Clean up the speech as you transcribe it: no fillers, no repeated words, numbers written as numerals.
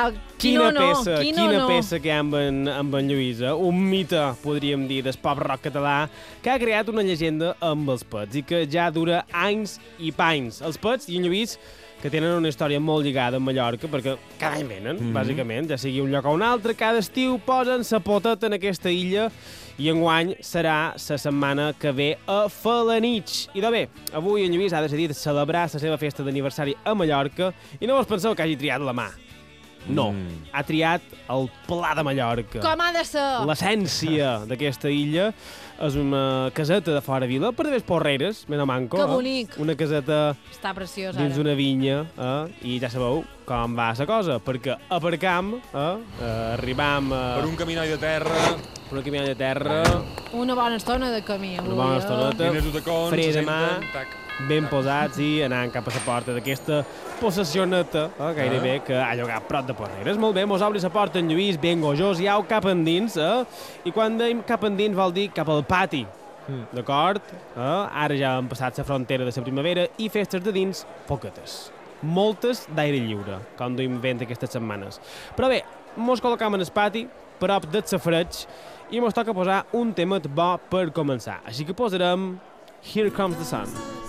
Quina peça que hi ha amb en Lluís, un mite, podríem dir, del pop rock català, que ha creat una llegenda amb els Pets i que ja dura anys i panys. Els Pets i en Lluís, que tenen una història molt lligada amb Mallorca, perquè cada any venen, bàsicament, ja sigui un lloc o un altre, cada estiu posen sa poteta en aquesta illa i enguany serà la setmana que ve a Felanitx. I de bé, avui en Lluís ha decidit celebrar la seva festa d'aniversari a Mallorca i no vos penseu que hagi triat la mà. No, ha triat el pla de Mallorca. Com ha de ser? L'essència d'aquesta illa és una caseta de fora vila, per de Porreres, mena manco. Que bonic. Una caseta Està preciós, dins ara. una vinya, i ja sabeu com va la cosa, perquè aparcam, arribam Per un caminall de terra, per una caminada de terra, Una bona estona de camí, avui. una bona estoneta, diners utacons, freda mà, tac. ben posats i anant cap a la porta d'aquesta possessioneta, gairebé, que ha llogat prop de Porreres. Molt bé, mos obri la porta en Lluís, ben gojós, i au cap endins, i quan dèiem cap endins vol dir cap al pati, d'acord? Ara ja hem passat la frontera de la primavera i festes de dins, poquetes. Moltes d'aire lliure, com duim vent aquestes setmanes. Però bé, mos col·locam en el pati, prop del safreig, i mos toca posar un tema bo per començar. Així que posarem Here Comes the Sun.